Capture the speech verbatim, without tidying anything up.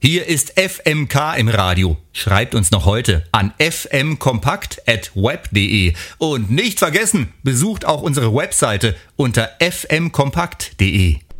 Hier ist F M K im Radio. Schreibt uns noch heute an f m kompakt at web punkt de. Und nicht vergessen, besucht auch unsere Webseite unter f m kompakt punkt de.